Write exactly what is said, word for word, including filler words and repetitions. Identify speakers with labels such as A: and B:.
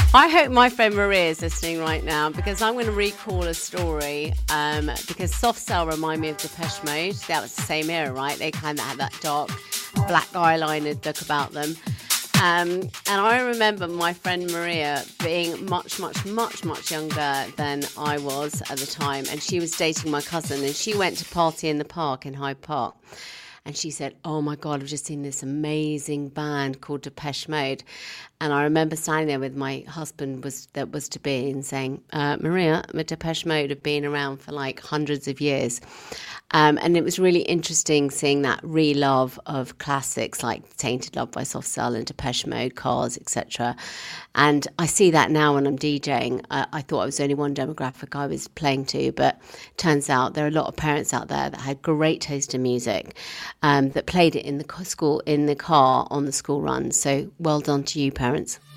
A: I hope my friend Maria is listening right now, because I'm going to recall a story, um, because Soft Cell remind me of Depeche Mode. That was the same era, right? They kind of had that dark black eyeliner look about them. Um, and I remember my friend Maria being much, much, much, much younger than I was at the time. And she was dating my cousin, and she went to party in the park in Hyde Park. And she said, oh my God, I've just seen this amazing band called Depeche Mode. And I remember standing there with my husband was that was to be and saying, uh, Maria, Depeche Mode have been around for like hundreds of years. Um, and it was really interesting seeing that re-love of classics like Tainted Love by Soft Cell and Depeche Mode, Cars, et cetera. And I see that now when I'm DJing. Uh, I thought I was only one demographic I was playing to, but turns out there are a lot of parents out there that had great taste in music, um, that played it in the school, in the car on the school run. So well done to you, parents.